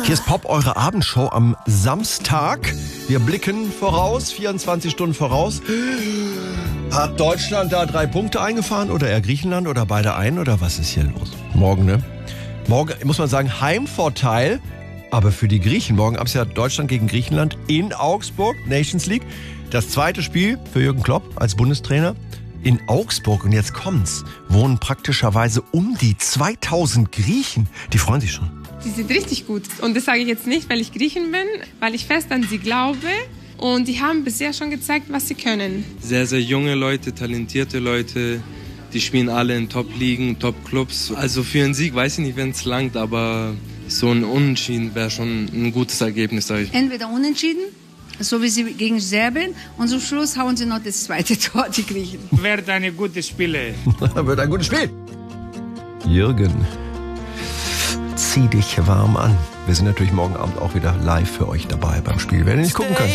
Hier ist Pop, eure Abendshow am Samstag. Wir blicken voraus, 24 Stunden voraus. Hat Deutschland da 3 Punkte eingefahren oder eher Griechenland oder beide ein oder was ist hier los? Morgen, ne? Morgen muss man sagen, Heimvorteil, aber für die Griechen. Morgen Abend ist ja Deutschland gegen Griechenland in Augsburg, Nations League. Das zweite Spiel für Jürgen Klopp als Bundestrainer in Augsburg. Und jetzt kommt's, wohnen praktischerweise um die 2000 Griechen. Die freuen sich schon. Die sind richtig gut. Und das sage ich jetzt nicht, weil ich Griechen bin, weil ich fest an sie glaube. Und die haben bisher schon gezeigt, was sie können. Sehr, sehr junge Leute, talentierte Leute. Die spielen alle in Top-Ligen, Top-Clubs. Also für einen Sieg weiß ich nicht, wenn es langt, aber so ein Unentschieden wäre schon ein gutes Ergebnis, sage ich. Entweder unentschieden, so wie sie gegen Serbien, und zum Schluss hauen sie noch das zweite Tor, die Griechen. Wird ein gutes Spiel. Wird ein gutes Spiel. Jürgen, zieh dich warm an. Wir sind natürlich morgen Abend auch wieder live für euch dabei beim Spiel. Wenn ihr nicht gucken könnt.